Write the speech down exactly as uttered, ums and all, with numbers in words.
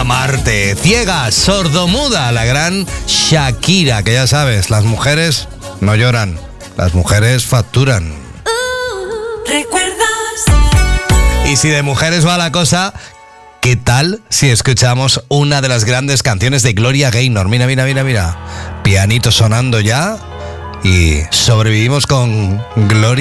amarte. Ciega, sordomuda, la gran Shakira, que ya sabes, las mujeres no lloran, las mujeres facturan. ¿Recuerdas? Y si de mujeres va la cosa, ¿qué tal si escuchamos una de las grandes canciones de Gloria Gaynor? Mira, mira, mira, mira. Pianito sonando ya y sobrevivimos con Gloria.